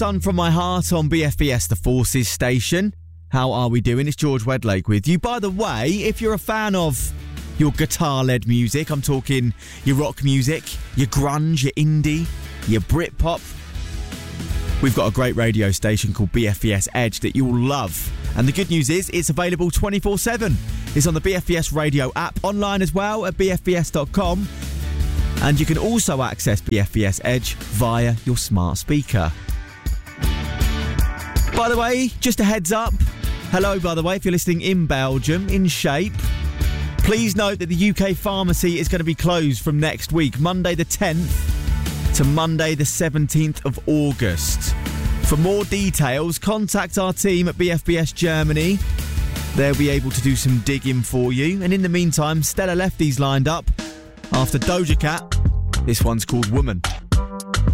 Done From My Heart on BFBS, the Forces station. How are we doing? It's George Wedlake with you. By the way, if you're a fan of your guitar-led music, I'm talking your rock music, your grunge, your indie, your Britpop, we've got a great radio station called BFBS Edge that you'll love. And the good news is it's available 24/7. It's on the BFBS radio app, online as well at bfbs.com. And you can also access BFBS Edge via your smart speaker. By the way, just a heads up. Hello, by the way, if you're listening in Belgium, in Shape. Please note that the UK pharmacy is going to be closed from next week, Monday the 10th to Monday the 17th of August. For more details, contact our team at BFBS Germany. They'll be able to do some digging for you. And in the meantime, Stella Lefty's lined up. After Doja Cat, this one's called Woman.